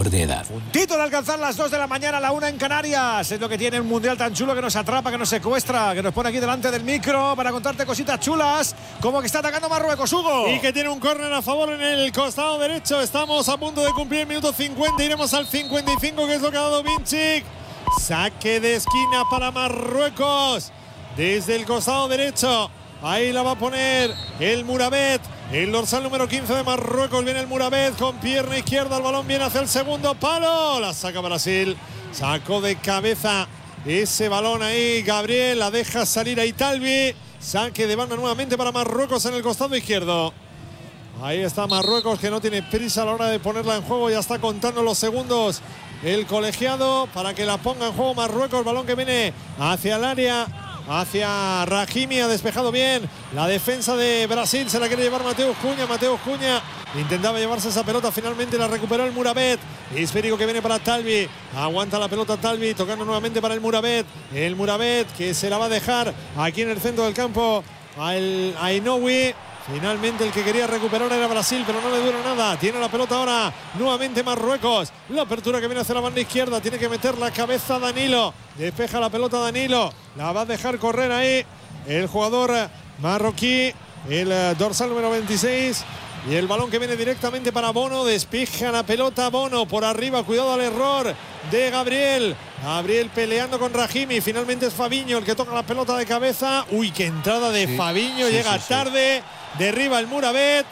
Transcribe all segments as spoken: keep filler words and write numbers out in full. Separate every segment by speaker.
Speaker 1: de edad.
Speaker 2: Puntito de alcanzar las dos de la mañana, la una en Canarias. Es lo que tiene un mundial tan chulo que nos atrapa, que nos secuestra, que nos pone aquí delante del micro para contarte cositas chulas, como que está atacando Marruecos, Hugo.
Speaker 3: Y que tiene un córner a favor en el costado derecho. Estamos a punto de cumplir el minuto cincuenta. Iremos al cincuenta y cinco, que es lo que ha dado Vinicic. Saque de esquina para Marruecos. Desde el costado derecho. Ahí la va a poner el Mourabet. El dorsal número quince de Marruecos. Viene el Mourabet con pierna izquierda. El balón viene hacia el segundo palo. La saca Brasil. Sacó de cabeza ese balón ahí Gabriel. La deja salir a Italvi. Saque de banda nuevamente para Marruecos en el costado izquierdo. Ahí está Marruecos, que no tiene prisa a la hora de ponerla en juego. Ya está contando los segundos el colegiado para que la ponga en juego Marruecos. Balón que viene hacia el área. Hacia Rahimi, ha despejado bien la defensa de Brasil, se la quiere llevar Mateus Cunha, Mateus Cunha intentaba llevarse esa pelota, finalmente la recuperó el Mourabet. Esférico que viene para Talvi, aguanta la pelota Talvi, tocando nuevamente para el Mourabet, el Mourabet que se la va a dejar aquí en el centro del campo al Ainoui. Finalmente el que quería recuperar era Brasil, pero no le dura nada. Tiene la pelota ahora nuevamente Marruecos. La apertura que viene hacia la banda izquierda. Tiene que meter la cabeza Danilo. Despeja la pelota Danilo. La va a dejar correr ahí el jugador marroquí, el dorsal número veintiséis. Y el balón que viene directamente para Bono. Despeja la pelota Bono por arriba. Cuidado al error de Gabriel. Gabriel peleando con Rahimi. Finalmente es Fabinho el que toca la pelota de cabeza. Uy, qué entrada de sí, Fabinho. Sí, llega sí, tarde. Sí. Derriba el Mourabet.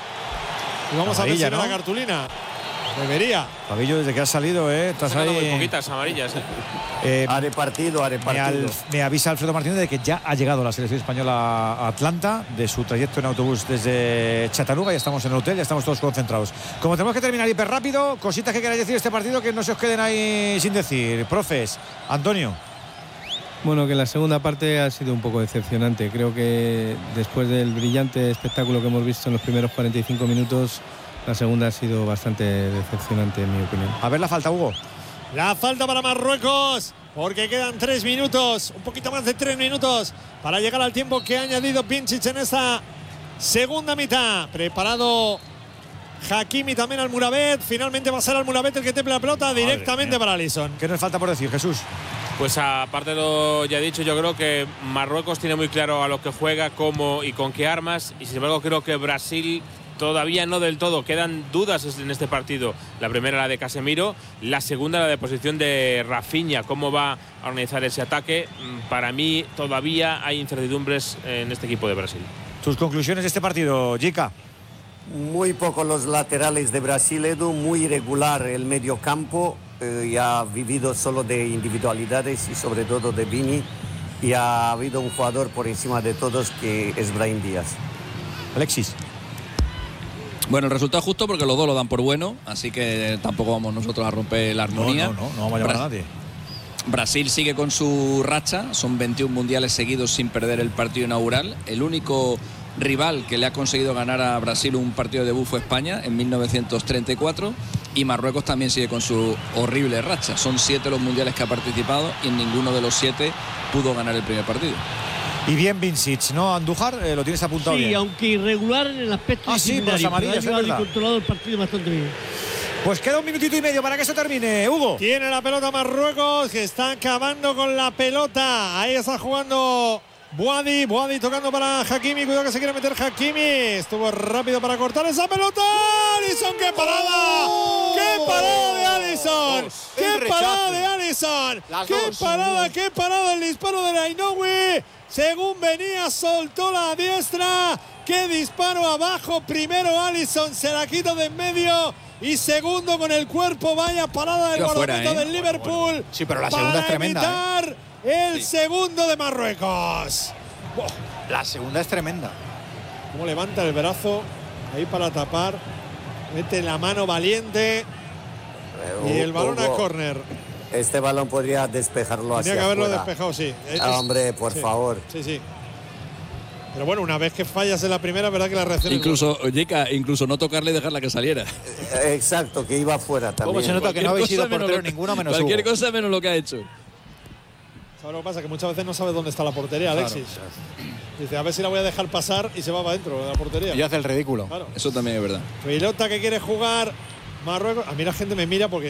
Speaker 3: Y vamos amarilla, a ver si ¿no? la cartulina. Debería.
Speaker 2: Fabinho, desde que has salido, ¿eh? Estás ahí.
Speaker 4: Muy poquitas amarillas, ¿eh?
Speaker 2: eh
Speaker 5: haré partido, haré partido.
Speaker 2: Me, al, me avisa Alfredo Martínez de que ya ha llegado la selección española a Atlanta, de su trayecto en autobús desde Chattanooga. Ya estamos en el hotel, ya estamos todos concentrados. Como tenemos que terminar hiper rápido, cositas que queráis decir de este partido que no se os queden ahí sin decir. Profes, Antonio.
Speaker 6: Bueno, que la segunda parte ha sido un poco decepcionante. Creo que después del brillante espectáculo que hemos visto en los primeros cuarenta y cinco minutos, la segunda ha sido bastante decepcionante, en mi opinión.
Speaker 2: A ver la falta, Hugo.
Speaker 3: La falta para Marruecos, porque quedan tres minutos, un poquito más de tres minutos, para llegar al tiempo que ha añadido Vinicic en esta segunda mitad. Preparado Hakimi también al Mourabet. Finalmente va a ser al Mourabet el que temple la pelota directamente para Alisson.
Speaker 2: ¿Qué nos falta por decir, Jesús?
Speaker 4: Pues aparte de lo ya dicho, yo creo que Marruecos tiene muy claro a lo que juega, cómo y con qué armas. Y sin embargo creo que Brasil todavía no del todo. Quedan dudas en este partido. La primera, la de Casemiro. La segunda, la de posición de Rafinha. Cómo va a organizar ese ataque. Para mí todavía hay incertidumbres en este equipo de Brasil.
Speaker 2: ¿Tus conclusiones de este partido, Jica?
Speaker 5: Muy poco los laterales de Brasil, Edu. Muy irregular el medio campo. Eh, y ha vivido solo de individualidades y sobre todo de Vini. Y ha habido un jugador por encima de todos que es Brahim Díaz.
Speaker 2: Alexis.
Speaker 7: Bueno, el resultado es justo porque los dos lo dan por bueno, así que tampoco vamos nosotros a romper la armonía.
Speaker 2: No, no, no, no vamos a llamar a nadie.
Speaker 7: Brasil sigue con su racha, son veintiún mundiales seguidos sin perder el partido inaugural. El único rival que le ha conseguido ganar a Brasil un partido de debut fue España en mil novecientos treinta y cuatro, y Marruecos también sigue con su horrible racha. Son siete los mundiales que ha participado y en ninguno de los siete pudo ganar el primer partido.
Speaker 2: Y bien Vinicic, ¿no, Andújar? Eh, lo tienes apuntado
Speaker 8: sí,
Speaker 2: bien.
Speaker 8: Sí, aunque irregular en el aspecto
Speaker 2: ah, sí, por las amarillas, es verdad.
Speaker 8: Y controlado el partido bastante bien.
Speaker 2: Pues queda un minutito y medio para que eso termine, Hugo.
Speaker 3: Tiene la pelota Marruecos, que está acabando con la pelota. Ahí está jugando Boadi, Boadi tocando para Hakimi. Cuidado que se quiere meter Hakimi. Estuvo rápido para cortar esa pelota. ¡Alisson, qué parada! ¡Oh! ¡Qué parada de Alisson! Dos. ¡Qué parada de Alisson! Las ¡Qué dos. parada, qué parada el disparo de Ainoui! Según venía, soltó la diestra. ¡Qué disparo abajo! Primero Alisson se la quita de en medio. Y segundo con el cuerpo, vaya parada del guardameta ¿eh? del Liverpool.
Speaker 2: Sí, pero la segunda es tremenda.
Speaker 3: Para evitar ¿eh? el sí. segundo de Marruecos.
Speaker 2: Oh, la segunda es tremenda.
Speaker 3: Cómo levanta el brazo ahí para tapar. Mete la mano valiente. Eh, y el balón a córner.
Speaker 5: Este balón podría despejarlo hacia
Speaker 3: Tenía que haberlo
Speaker 5: afuera.
Speaker 3: despejado, sí. Es,
Speaker 5: ah, hombre, por
Speaker 3: sí,
Speaker 5: favor.
Speaker 3: Sí, sí. Pero bueno, una vez que fallas en la primera, verdad que la reacción
Speaker 7: incluso, es Jica, incluso no tocarle y dejarla que saliera.
Speaker 5: Exacto, que iba afuera también.
Speaker 2: ¿Cómo se nota que no habéis sido portero ninguno menos
Speaker 7: Cualquier
Speaker 2: Hugo?
Speaker 7: cosa menos lo que ha hecho.
Speaker 3: ¿Sabes lo que pasa? Que muchas veces no sabes dónde está la portería, Alexis. Claro, claro. Dice, a ver si la voy a dejar pasar y se va para adentro de la portería.
Speaker 2: Y hace el ridículo.
Speaker 3: Claro.
Speaker 7: Eso también es verdad.
Speaker 3: Pilota que quiere jugar Marruecos. A mí la gente me mira porque